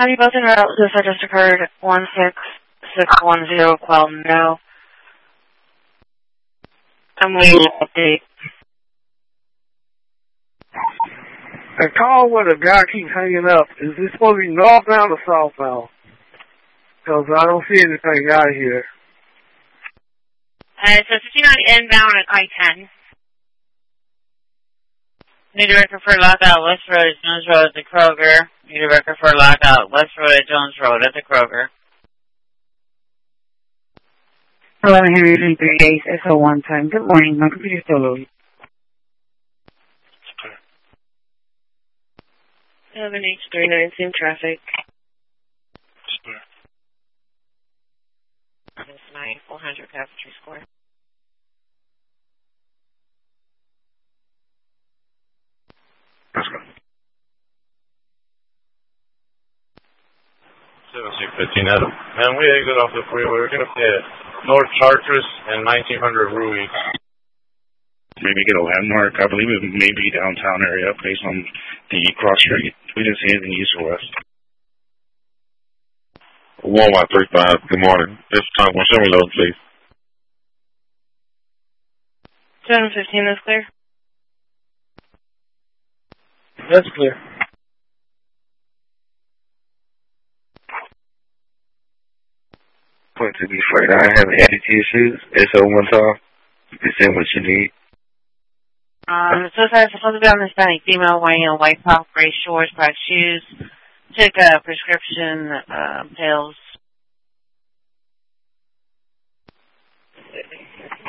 Honey, both in route. Suicide just occurred. 16610, call no. I'm waiting to update. A call where the guy keeps hanging up. Is this supposed to be northbound or southbound? Because I don't see anything out of here. So 59 inbound at I-10. Need a record for lockout West Road, Jones Road at the Kroger. Need a record for lockout West Road at Jones Road at the Kroger. 1103 days, SO1 time. Good morning. My computer's still loading. 7H39, same traffic. It's 9400 Coventry Square. Let's go. 7615 Adam. Man, we exit off the freeway. We're going to be at North Chartres and 1900 Rui. Maybe get a landmark. I believe it may be downtown area based on the cross street. We didn't see anything east or west. Walmart 35. Good morning. This time, show me load, please. 715, that's clear. That's clear. Point to be afraid I have attitude issues. SO1 time. You can send what you need. Suicide is supposed to be on the Hispanic female wearing a white top, gray shorts, black shoes. Took prescription pills.